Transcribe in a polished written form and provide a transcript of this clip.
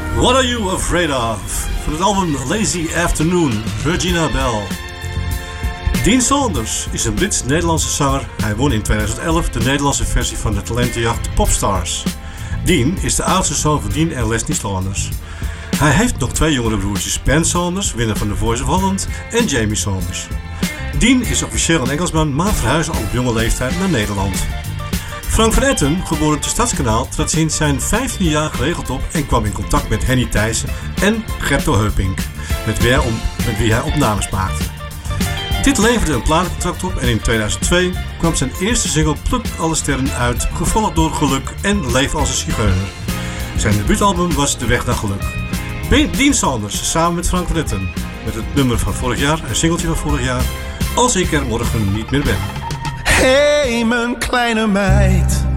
What Are You Afraid Of? Van het album Lazy Afternoon, Regina Belle. Dean Saunders is een Brits-Nederlandse zanger. Hij won in 2011 de Nederlandse versie van de talentenjacht Popstars. Dean is de oudste zoon van Dean en Leslie Saunders. Hij heeft nog 2 jongere broertjes, Ben Saunders, winnaar van The Voice of Holland, en Jamie Saunders. Dean is officieel een Engelsman, maar verhuisde al op jonge leeftijd naar Nederland. Frank van Etten, geboren te Stadskanaal, trad sinds zijn 15 jaar geregeld op en kwam in contact met Henny Thijssen en Gerto Heupink, met wie hij opnames maakte. Dit leverde een platencontract op en in 2002 kwam zijn eerste single Pluk alle sterren uit, gevolgd door Geluk en Leef als een zigeuner. Zijn debuutalbum was De Weg naar Geluk. Dean Saunders samen met Frank van Etten, met het nummer van vorig jaar, een singeltje van vorig jaar, Als ik er morgen niet meer ben. Hey mijn kleine meid,